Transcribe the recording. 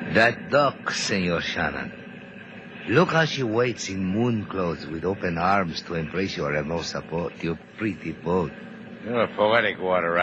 That duck, Senor Shannon. Look how she waits in moon clothes with open arms to embrace your hermosa boat, your pretty boat. You're a poetic water